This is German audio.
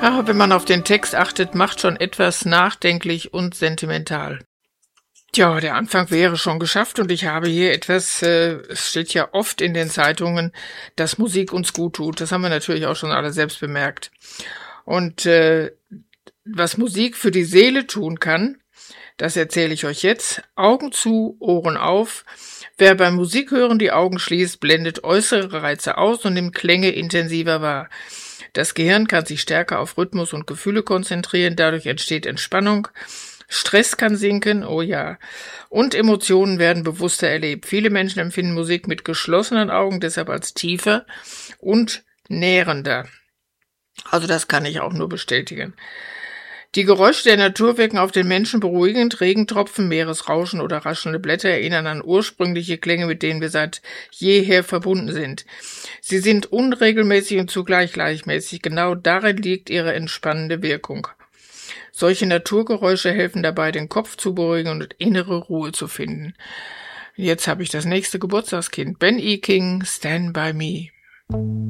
Ja, wenn man auf den Text achtet, macht schon etwas nachdenklich und sentimental. Tja, der Anfang wäre schon geschafft und ich habe hier etwas, es steht ja oft in den Zeitungen, dass Musik uns gut tut. Das haben wir natürlich auch schon alle selbst bemerkt. Und was Musik für die Seele tun kann, das erzähle ich euch jetzt. Augen zu, Ohren auf. Wer beim Musikhören die Augen schließt, blendet äußere Reize aus und nimmt Klänge intensiver wahr. Das Gehirn kann sich stärker auf Rhythmus und Gefühle konzentrieren, dadurch entsteht Entspannung. Stress kann sinken, oh ja. Und Emotionen werden bewusster erlebt. Viele Menschen empfinden Musik mit geschlossenen Augen deshalb als tiefer und nährender. Also das kann ich auch nur bestätigen. Die Geräusche der Natur wirken auf den Menschen beruhigend. Regentropfen, Meeresrauschen oder raschelnde Blätter erinnern an ursprüngliche Klänge, mit denen wir seit jeher verbunden sind. Sie sind unregelmäßig und zugleich gleichmäßig. Genau darin liegt ihre entspannende Wirkung. Solche Naturgeräusche helfen dabei, den Kopf zu beruhigen und innere Ruhe zu finden. Jetzt habe ich das nächste Geburtstagskind. Ben E. King, Stand By Me.